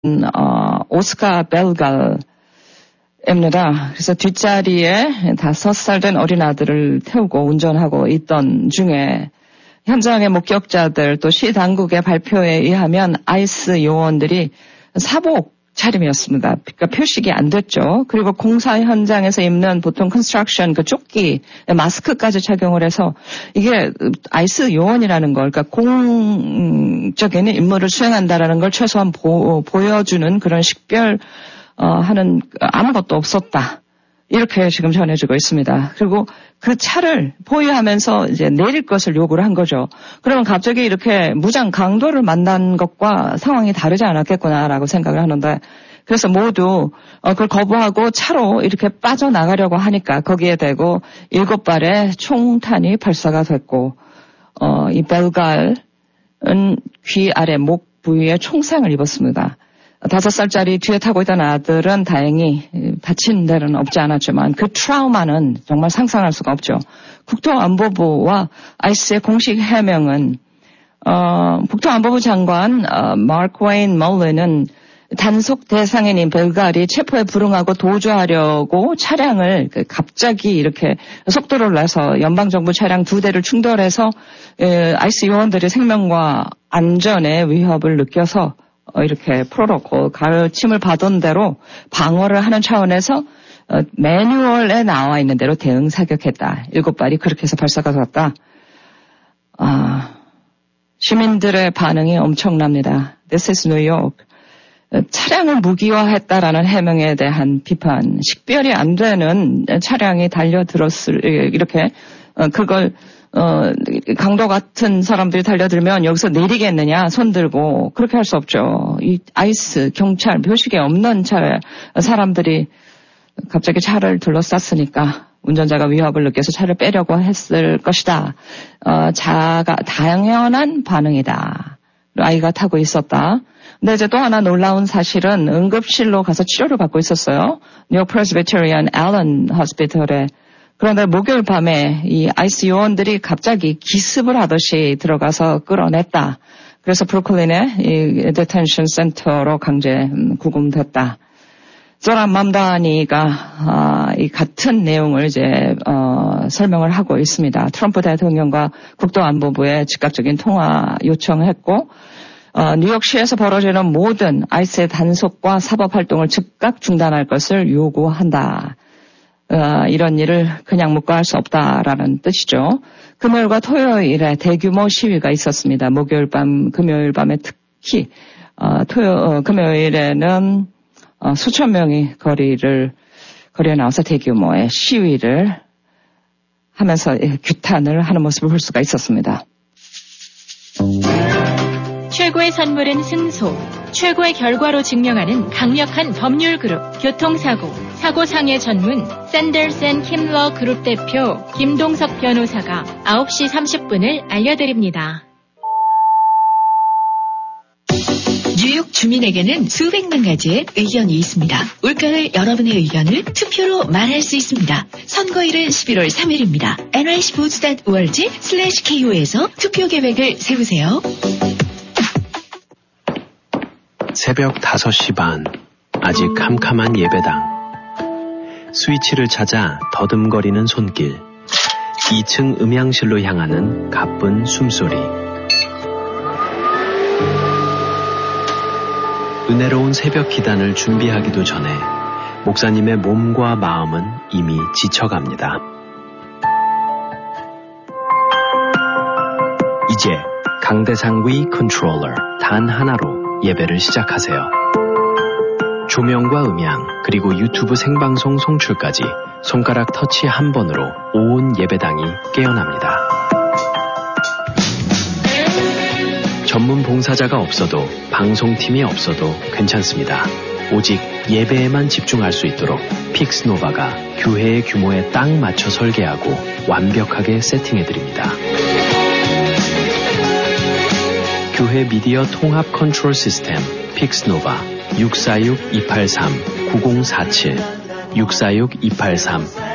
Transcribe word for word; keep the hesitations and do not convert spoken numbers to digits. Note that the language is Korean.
어, 오스카 벨갈입니다. 그래서 뒷자리에 다섯 살 된 어린 아들을 태우고 운전하고 있던 중에 현장의 목격자들 또 시 당국의 발표에 의하면 아이스 요원들이 사복 차림이었습니다. 그러니까 표식이 안 됐죠. 그리고 공사 현장에서 입는 보통 컨스트럭션 그 조끼, 마스크까지 착용을 해서 이게 아이스 요원이라는 걸, 그러니까 공적인 임무를 수행한다라는 걸 최소한 보, 보여주는 그런 식별 어, 하는 아무것도 없었다. 이렇게 지금 전해지고 있습니다. 그리고 그 차를 보유하면서 이제 내릴 것을 요구를 한 거죠. 그러면 갑자기 이렇게 무장 강도를 만난 것과 상황이 다르지 않았겠구나라고 생각을 하는데, 그래서 모두 그걸 거부하고 차로 이렇게 빠져나가려고 하니까 거기에 대고 일곱 발의 총탄이 발사가 됐고, 어, 이 벨갈은 귀 아래 목 부위에 총상을 입었습니다. 다섯 살짜리 뒤에 타고 있던 아들은 다행히 다친 데는 없지 않았지만 그 트라우마는 정말 상상할 수가 없죠. 국토안보부와 아이씨의 공식 해명은 어, 국토안보부 장관 어, 마크 웨인 멀리는 단속 대상인인 벨갈이 체포에 불응하고 도주하려고 차량을 갑자기 이렇게 속도를 내서 연방정부 차량 두 대를 충돌해서 에, 아이씨 요원들의 생명과 안전에 위협을 느껴서 이렇게 풀어놓고 가르침을 받은 대로 방어를 하는 차원에서 매뉴얼에 나와 있는 대로 대응 사격했다. 일곱 발이 그렇게 해서 발사가 됐다. 아, 시민들의 반응이 엄청납니다. This is New York. 차량을 무기화했다라는 해명에 대한 비판, 식별이 안 되는 차량이 달려들었을 이렇게 그걸 어, 강도 같은 사람들이 달려들면 여기서 내리겠느냐, 손 들고, 그렇게 할 수 없죠. 이 아이스, 경찰, 표식이 없는 차, 사람들이 갑자기 차를 둘러쌌으니까 운전자가 위협을 느껴서 차를 빼려고 했을 것이다. 어, 자가, 당연한 반응이다. 아이가 타고 있었다. 근데 이제 또 하나 놀라운 사실은 응급실로 가서 치료를 받고 있었어요. 뉴욕 프레스비테리안 앨런 호스피털에. 그런데 목요일 밤에 이 아이씨 요원들이 갑자기 기습을 하듯이 들어가서 끌어냈다. 그래서 브루클린의 이 데텐션 센터로 강제 구금됐다. 조란 맘다니가 아, 이 같은 내용을 이제 어, 설명을 하고 있습니다. 트럼프 대통령과 국토안보부에 즉각적인 통화 요청했고 어, 뉴욕시에서 벌어지는 모든 아이씨의 단속과 사법활동을 즉각 중단할 것을 요구한다. 어, 이런 일을 그냥 묵과할 수 없다라는 뜻이죠. 금요일과 토요일에 대규모 시위가 있었습니다. 목요일 밤, 금요일 밤에 특히 어, 토요, 어, 금요일에는 어, 수천 명이 거리를 거리에 나와서 대규모의 시위를 하면서 규탄을 하는 모습을 볼 수가 있었습니다. 최고의 선물은 승소. 최고의 결과로 증명하는 강력한 법률 그룹 교통사고 사고상해 전문 샌더스 앤 킴러 그룹 대표 김동석 변호사가 아홉 시 삼십 분을 알려드립니다. 뉴욕 주민에게는 수백만 가지의 의견이 있습니다. 올가을 여러분의 의견을 투표로 말할 수 있습니다. 선거일은 십일월 삼일입니다. 엔와이씨포즈 닷 오알지 슬래시 케이오에서 투표 계획을 세우세요. 새벽 다섯 시 반, 아직 캄캄한 예배당. 스위치를 찾아 더듬거리는 손길. 이 층 음향실로 향하는 가쁜 숨소리. 은혜로운 새벽 기단을 준비하기도 전에 목사님의 몸과 마음은 이미 지쳐갑니다. 이제 강대상위 컨트롤러 단 하나로 예배를 시작하세요. 조명과 음향 그리고 유튜브 생방송 송출까지 손가락 터치 한 번으로 온 예배당이 깨어납니다. 전문 봉사자가 없어도 방송팀이 없어도 괜찮습니다. 오직 예배에만 집중할 수 있도록 픽스노바가 교회의 규모에 딱 맞춰 설계하고 완벽하게 세팅해드립니다. 교회 미디어 통합 컨트롤 시스템 픽스노바 육사육 이팔삼 구공사칠 육사육 이팔삼